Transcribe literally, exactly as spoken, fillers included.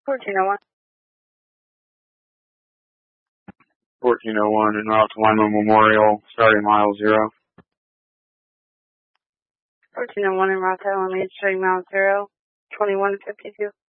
fourteen oh one. fourteen oh one en route to Lima Memorial, starting mile zero. fourteen oh one en route to Alameda, starting mile zero, twenty-one fifty-two.